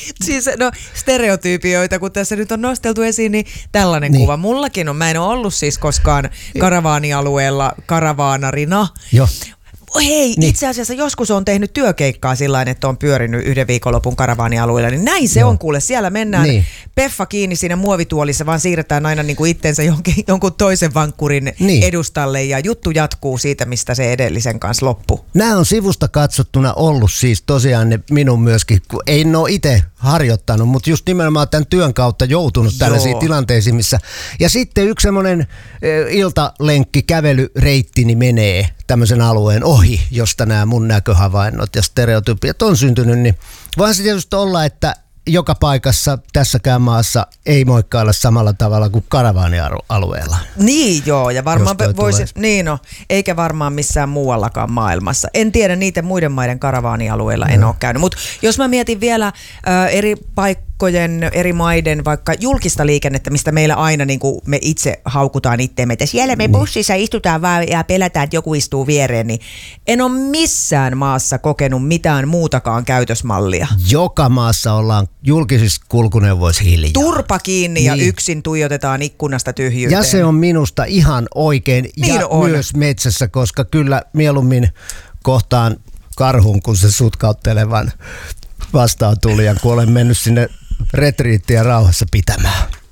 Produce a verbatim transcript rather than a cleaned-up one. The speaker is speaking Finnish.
Siis no stereotyypioita, kun tässä nyt on nosteltu esiin, niin tällainen niin. kuva. Mullakin on, mä en ole ollut siis koskaan karavaanialueella karavaanarina. Joo. Hei, niin. Itse asiassa joskus on tehnyt työkeikkaa sillain, että on pyörinyt yhden viikonlopun karavaanialueella, niin näin se Joo. on kuule. Siellä mennään niin. peffa kiinni siinä muovituolissa, vaan siirretään aina niin kuin itsensä jonkin, jonkun toisen vankkurin niin. edustalle ja juttu jatkuu siitä, mistä se edellisen kanssa loppui. Nämä on sivusta katsottuna ollut siis tosiaan ne minun myöskin, kun ei ole itse harjoittanut, mutta just nimenomaan tämän työn kautta joutunut tällaisiin Joo. tilanteisiin, missä ja sitten yksi semmoinen e, iltalenkki, kävelyreittini menee tämmöisen alueen ohi, josta nämä mun näköhavainnot ja stereotypiat on syntynyt, niin vaan se tietysti olla, että joka paikassa tässäkään maassa ei moikkailla samalla tavalla kuin karavaanialueella. Niin joo, ja varmaan voisi, niin no, eikä varmaan missään muuallakaan maailmassa. En tiedä, niitä muiden maiden karavaanialueilla en no. ole käynyt, mutta jos mä mietin vielä äh, eri paikkojen, eri maiden vaikka julkista liikennettä, mistä meillä aina niin kuin me itse haukutaan itteemme, että siellä me bussissa istutaan vaan ja pelätään, että joku istuu viereen, niin en ole missään maassa kokenut mitään muutakaan käytösmallia. Joka maassa ollaan julkisissa kulkuneuvoissa hiljaa. Turpa kiinni niin. ja yksin tuijotetaan ikkunasta tyhjyyteen. Ja se on minusta ihan oikein niin ja on. myös metsässä, koska kyllä mieluummin kohtaan karhun, kun se sutkauttelevan vastaan tuli ja kun olen mennyt sinne retriittiä rauhassa pitämään.